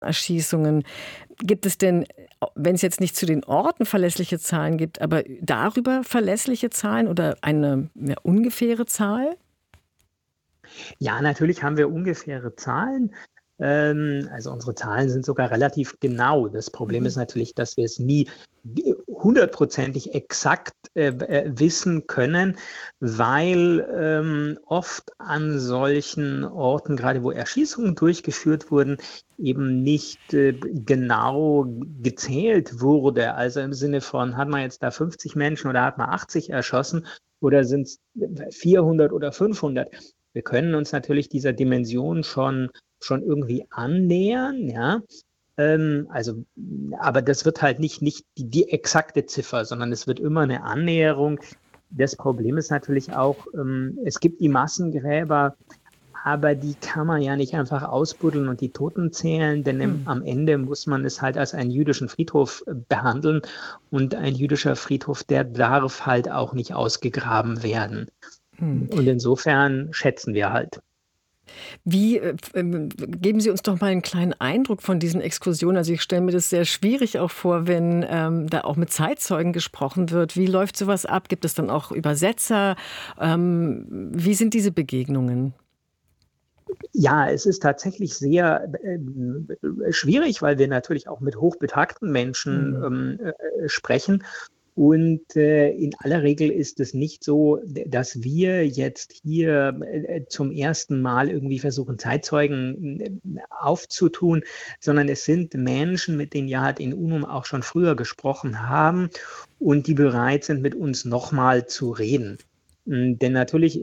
Erschießungen. Gibt es denn, wenn es jetzt nicht zu den Orten verlässliche Zahlen gibt, aber darüber verlässliche Zahlen oder eine ungefähre Zahl? Ja, natürlich haben wir ungefähre Zahlen. Also unsere Zahlen sind sogar relativ genau. Das Problem Mhm. ist natürlich, dass wir es nie hundertprozentig exakt wissen können, weil oft an solchen Orten, gerade wo Erschießungen durchgeführt wurden, eben nicht genau gezählt wurde. Also im Sinne von, hat man jetzt da 50 Menschen oder hat man 80 erschossen oder sind es 400 oder 500? Wir können uns natürlich dieser Dimension schon irgendwie annähern, ja. Also, aber das wird halt nicht die exakte Ziffer, sondern es wird immer eine Annäherung. Das Problem ist natürlich auch, es gibt die Massengräber, aber die kann man ja nicht einfach ausbuddeln und die Toten zählen, denn Hm. am Ende muss man es halt als einen jüdischen Friedhof behandeln und ein jüdischer Friedhof, der darf halt auch nicht ausgegraben werden. Hm. Und insofern schätzen wir halt. Wie, geben Sie uns doch mal einen kleinen Eindruck von diesen Exkursionen. Also ich stelle mir das sehr schwierig auch vor, wenn da auch mit Zeitzeugen gesprochen wird. Wie läuft sowas ab? Gibt es dann auch Übersetzer? Wie sind diese Begegnungen? Ja, es ist tatsächlich sehr schwierig, weil wir natürlich auch mit hochbetagten Menschen Hm. sprechen. Und in aller Regel ist es nicht so, dass wir jetzt hier zum ersten Mal irgendwie versuchen, Zeitzeugen aufzutun, sondern es sind Menschen, mit denen Yahat in Unum auch schon früher gesprochen haben und die bereit sind, mit uns nochmal zu reden. Denn natürlich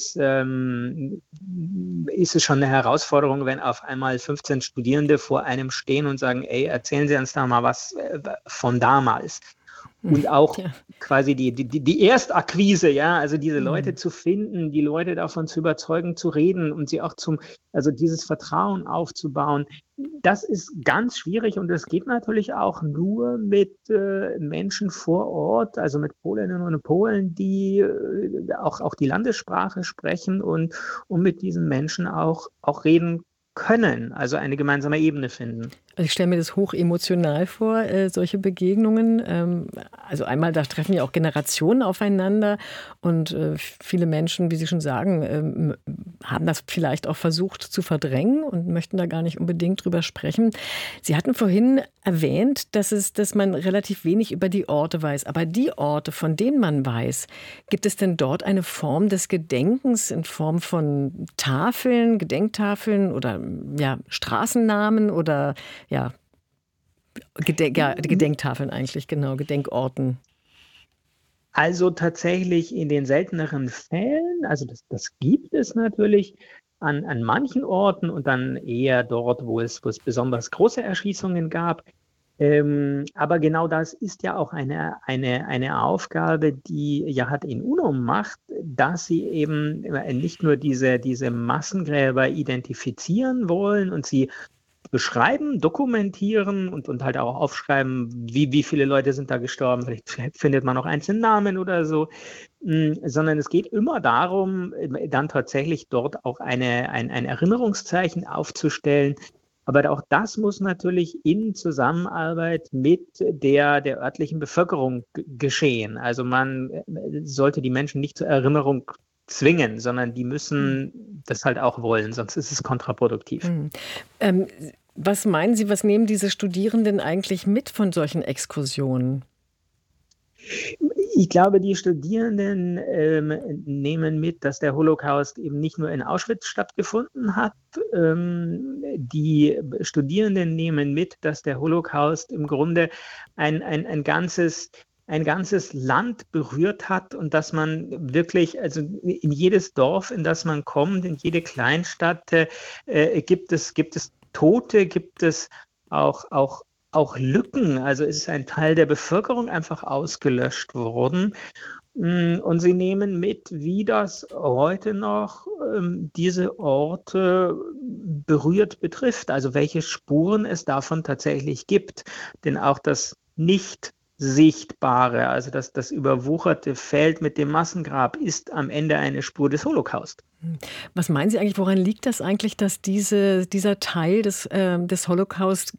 ist es schon eine Herausforderung, wenn auf einmal 15 Studierende vor einem stehen und sagen, ey, erzählen Sie uns da mal was von damals. Und auch Ja. quasi die Erstakquise, ja, also diese Leute Hm. zu finden, die Leute davon zu überzeugen, zu reden und sie auch also dieses Vertrauen aufzubauen, das ist ganz schwierig und das geht natürlich auch nur mit Menschen vor Ort, also mit Polinnen und Polen, die auch die Landessprache sprechen und mit diesen Menschen auch reden können, also eine gemeinsame Ebene finden. Also ich stelle mir das hoch emotional vor, solche Begegnungen. Also einmal, da treffen ja auch Generationen aufeinander und viele Menschen, wie Sie schon sagen, haben das vielleicht auch versucht zu verdrängen und möchten da gar nicht unbedingt drüber sprechen. Sie hatten vorhin erwähnt, dass man relativ wenig über die Orte weiß. Aber die Orte, von denen man weiß, gibt es denn dort eine Form des Gedenkens in Form von Tafeln, Gedenktafeln oder ja, Straßennamen oder ja, Gedenktafeln eigentlich, genau, Gedenkorten. Also tatsächlich in den selteneren Fällen, also das gibt es natürlich an manchen Orten und dann eher dort, wo es besonders große Erschießungen gab. Aber genau das ist ja auch eine Aufgabe, die Yahat in Unum macht, dass sie eben nicht nur diese Massengräber identifizieren wollen und sie beschreiben, dokumentieren und halt auch aufschreiben, wie viele Leute sind da gestorben. Vielleicht findet man noch einzelne Namen oder so. Sondern es geht immer darum, dann tatsächlich dort auch ein Erinnerungszeichen aufzustellen. Aber auch das muss natürlich in Zusammenarbeit mit der örtlichen Bevölkerung geschehen. Also man sollte die Menschen nicht zur Erinnerung zwingen, sondern die Hm. müssen das halt auch wollen, sonst ist es kontraproduktiv. Hm. Ähm, Was meinen Sie, was nehmen diese Studierenden eigentlich mit von solchen Exkursionen? Ich glaube, die Studierenden nehmen mit, dass der Holocaust eben nicht nur in Auschwitz stattgefunden hat. Die Studierenden nehmen mit, dass der Holocaust im Grunde ein ganzes Land berührt hat und dass man wirklich, also in jedes Dorf, in das man kommt, in jede Kleinstadt, gibt es Tote, gibt es auch Lücken. Also ist ein Teil der Bevölkerung einfach ausgelöscht worden. Und sie nehmen mit, wie das heute noch diese Orte berührt betrifft, also welche Spuren es davon tatsächlich gibt. Denn auch das Nicht-Sichtbare, also das überwucherte Feld mit dem Massengrab, ist am Ende eine Spur des Holocaust. Was meinen Sie eigentlich, woran liegt das eigentlich, dass dieser Teil des Holocaust